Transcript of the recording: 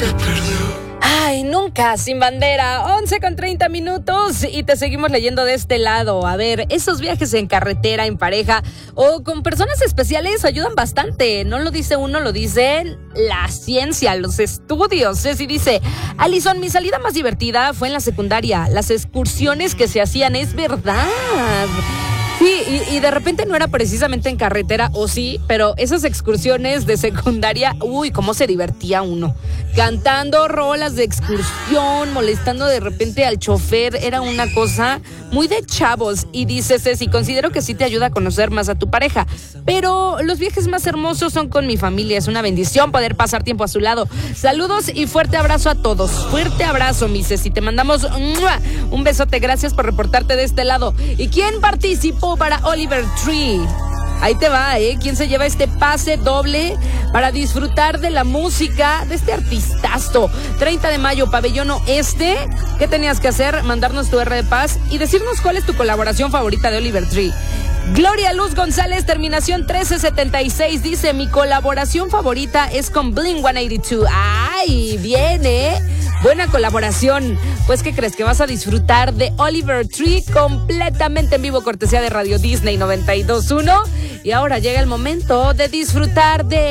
Ay, nunca sin bandera, 11:30 y te seguimos leyendo de este lado. A ver, esos viajes en carretera, en pareja o con personas especiales ayudan bastante. No lo dice uno, lo dice la ciencia, los estudios. Ceci dice, Alison, mi salida más divertida fue en la secundaria. Las excursiones que se hacían, es verdad. Sí, y de repente no era precisamente en carretera, o sí, pero esas excursiones de secundaria, uy, cómo se divertía uno. Cantando rolas de excursión, molestando de repente al chofer, era una cosa muy de chavos. Y dice Ceci, considero que sí te ayuda a conocer más a tu pareja, pero los viajes más hermosos son con mi familia. Es una bendición poder pasar tiempo a su lado. Saludos y fuerte abrazo a todos. Fuerte abrazo, mi Ceci. Te mandamos un besote. Gracias por reportarte de este lado. ¿Y quién participó para Oliver Tree? Ahí te va, ¿Quién se lleva este pase doble para disfrutar de la música de este artistazo? 30 de mayo, Pabellón Oeste. ¿Qué tenías que hacer? Mandarnos tu R de paz y decirnos cuál es tu colaboración favorita de Oliver Tree. Gloria Luz González, terminación 1376, dice, mi colaboración favorita es con Blink-182. ¡Ay, viene! Buena colaboración. Pues, ¿qué crees? Que vas a disfrutar de Oliver Tree completamente en vivo, cortesía de Radio Disney 92.1. Y ahora llega el momento de disfrutar de